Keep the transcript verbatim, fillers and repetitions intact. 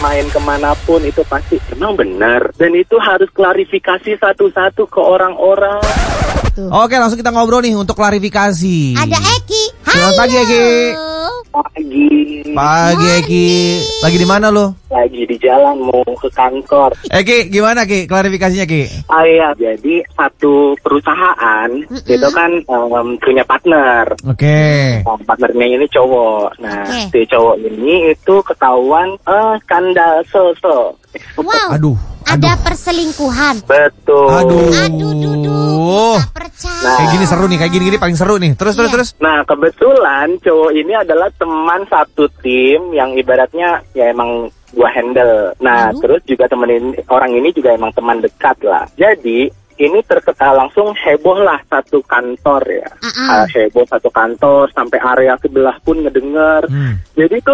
main kemanapun itu pasti emang benar. Dan itu harus klarifikasi satu-satu ke orang-orang. Tuh. Oke, langsung kita ngobrol nih untuk klarifikasi. Ada Eki. Selamat pagi, Eki. Pagi. Pagi, Eki. Lagi di mana lo? Lagi di jalan mau ke kantor. Eki, gimana Ki? Klarifikasinya Ki? Ah iya, jadi satu perusahaan mm-mm. itu kan um, punya partner. Oke. Okay. Nah, partnernya ini cowok. Nah, okay. si cowok ini itu ketahuan uh, skandal so-so. Wow. Aduh. Ada perselingkuhan. Betul. Aduh. Aduh, duduh. Gak percaya. Nah, kayak gini seru nih, kayak gini-gini paling seru nih. Terus, iya. terus, terus. Nah, kebetulan cowok ini adalah teman satu tim yang ibaratnya ya emang gua handle. Nah, Aduh. terus juga temen ini, orang ini juga emang teman dekat lah. Jadi ini terketa langsung heboh lah satu kantor ya. Uh-uh. Uh, heboh satu kantor sampai area sebelah pun ngedenger. Hmm. Jadi tuh